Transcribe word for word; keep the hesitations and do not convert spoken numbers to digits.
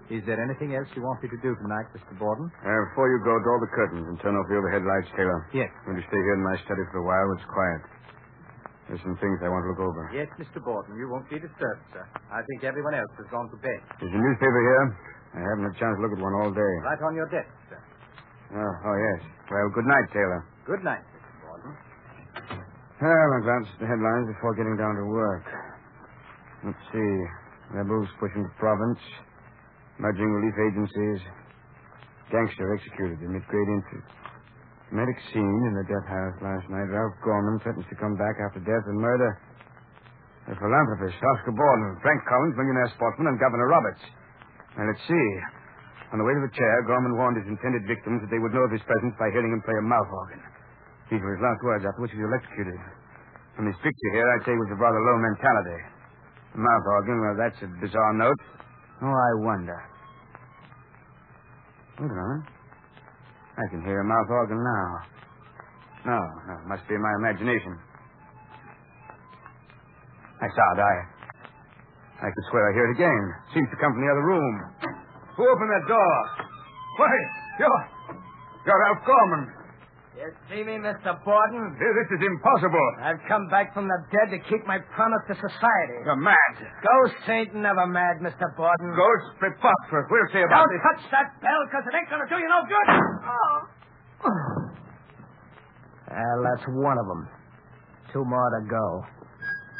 Is there anything else you want me to do tonight, Mister Borden? Uh, before you go, draw the curtains and turn off the overhead lights, Taylor. Yes. I'm going to stay here in my study for a while. It's quiet. There's some things I want to look over. Yes, Mister Borden. You won't be disturbed, sir. I think everyone else has gone to bed. There's a newspaper here. I haven't had a chance to look at one all day. Right on your desk, sir. Oh, oh yes. Well, good night, Taylor. Good night, Mister Borden. Well, I glanced at the headlines before getting down to work. Let's see. Rebels pushing the province. Merging relief agencies. Gangster executed amid great interest. Medic seen in the death house last night. Ralph Gorman threatens to come back after death and murder. The philanthropist, Oscar Borden, Frank Collins, millionaire sportsman, and Governor Roberts. Now, let's see. On the way to the chair, Gorman warned his intended victims that they would know of his presence by hearing him play a mouth organ. These were his last words, after which he was electrocuted. From his picture here, I'd say he was of rather low mentality. The mouth organ, well, that's a bizarre note. Oh, I wonder. Hold on. I can hear a mouth organ now. No, no, it must be my imagination. I saw it. I... I could swear I hear it again. Seems to come from the other room. Who opened that door? Why, you're... You're Ralph Gorman. You see me, Mister Borden? This is impossible. I've come back from the dead to keep my promise to society. You're mad. Ghosts ain't never mad, Mister Borden. Ghosts, preposterous. We'll see about Don't this. touch that bell, because it ain't going to do you no good. Oh. Well, that's one of them. Two more to go.